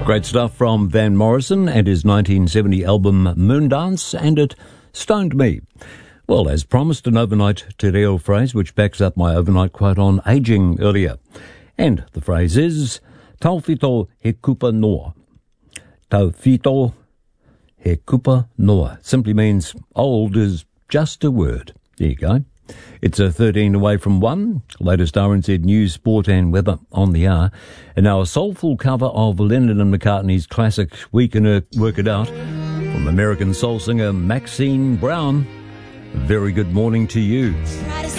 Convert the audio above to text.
Great stuff from Van Morrison and his 1970 album Moondance, and it stoned me. Well, as promised, an overnight te reo phrase which backs up my overnight quote on ageing earlier. And the phrase is, Tauwhito he kupa noa. Tauwhito he kupa noa. Simply means old is just a word. There you go. It's a 13 away from 1. Latest RNZ news, sport and weather on the hour. And now a soulful cover of Lennon and McCartney's classic We Can Work It Out from American soul singer Maxine Brown. A very good morning to you.